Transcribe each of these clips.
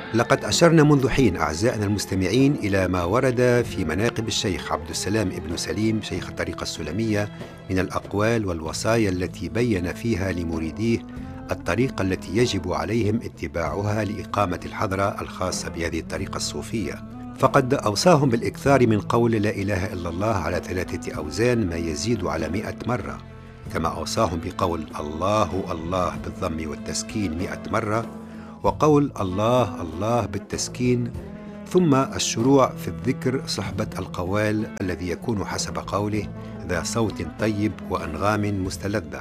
لقد أشرنا منذ حين أعزائنا المستمعين إلى ما ورد في مناقب الشيخ عبد السلام ابن سليم شيخ الطريقة السلمية من الأقوال والوصايا التي بين فيها لمريديه الطريقة التي يجب عليهم اتباعها لإقامة الحضرة الخاصة بهذه الطريقة الصوفية. فقد أوصاهم بالإكثار من قول لا إله إلا الله على 3 أوزان ما يزيد على 100 مرة، كما أوصاهم بقول الله الله بالضم والتسكين 100 مرة، وقول الله الله بالتسكين، ثم الشروع في الذكر صحبة القوال الذي يكون حسب قوله ذا صوت طيب وأنغام مستلذة.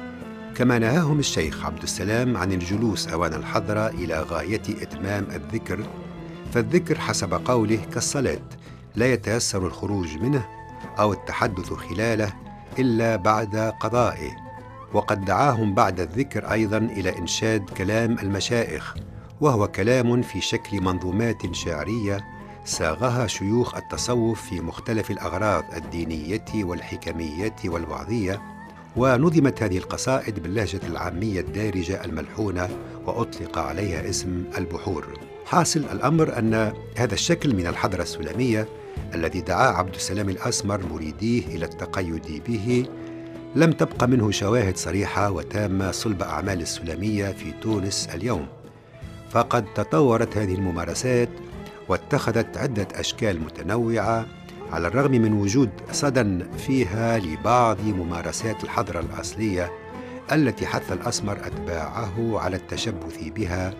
كما نهاهم الشيخ عبد السلام عن الجلوس أوان الحضرة إلى غاية إتمام الذكر، فالذكر حسب قوله كالصلاة لا يتيسر الخروج منه أو التحدث خلاله إلا بعد قضائه. وقد دعاهم بعد الذكر أيضا إلى إنشاد كلام المشائخ، وهو كلام في شكل منظومات شعرية ساغها شيوخ التصوف في مختلف الأغراض الدينية والحكمية والوعظية، ونظمت هذه القصائد باللهجة العامية الدارجة الملحونة وأطلق عليها اسم البحور. حاصل الأمر أن هذا الشكل من الحضرة السلمية الذي دعا عبد السلام الأسمر مريديه إلى التقيد به لم تبق منه شواهد صريحة وتامة صلب أعمال السلمية في تونس اليوم، فقد تطورت هذه الممارسات واتخذت عدة أشكال متنوعة على الرغم من وجود صدى فيها لبعض ممارسات الحضرة الأصلية التي حث الأسمر أتباعه على التشبث بها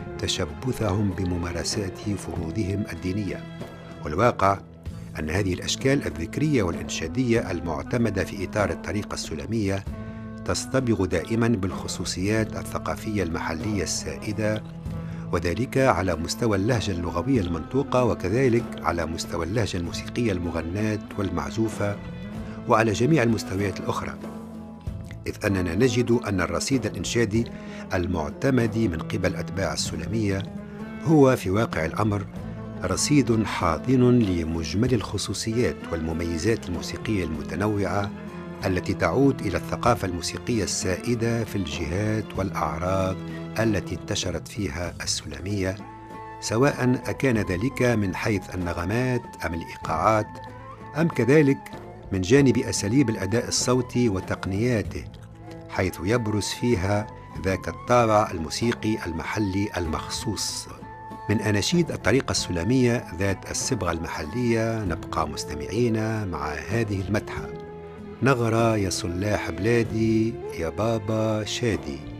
تشبثهم بممارسات فروضهم الدينية. والواقع أن هذه الأشكال الذكرية والإنشادية المعتمدة في إطار الطريقة السلمية تصطبغ دائما بالخصوصيات الثقافية المحلية السائدة، وذلك على مستوى اللهجة اللغوية المنطوقة وكذلك على مستوى اللهجة الموسيقية المغناة والمعزوفة وعلى جميع المستويات الأخرى، إذ أننا نجد أن الرصيد الإنشادي المعتمد من قبل أتباع السلمية هو في واقع الأمر رصيد حاضن لمجمل الخصوصيات والمميزات الموسيقية المتنوعة التي تعود إلى الثقافة الموسيقية السائدة في الجهات والأعراض التي انتشرت فيها السلمية، سواء أكان ذلك من حيث النغمات أم الإيقاعات، أم كذلك من جانب أساليب الأداء الصوتي وتقنياته، حيث يبرز فيها ذاك الطابع الموسيقي المحلي المخصوص. من أناشيد الطريقة السلمية ذات الصبغة المحلية نبقى مستمعين مع هذه المدحة: نغرى يا صلاح بلادي يا بابا شادي،